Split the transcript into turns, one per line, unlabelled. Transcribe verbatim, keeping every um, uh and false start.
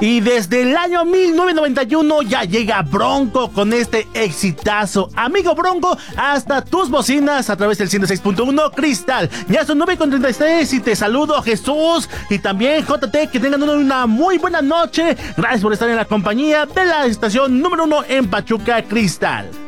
Y desde el año mil novecientos noventa y uno ya llega Bronco con este exitazo. Amigo Bronco, hasta tus bocinas a través del ciento seis punto uno Cristal. Ya son nueve con treinta y seis y te saludo, Jesús, y también J T, que tengan una muy buena noche. Gracias por estar en la compañía de la estación número uno en Pachuca, Cristal.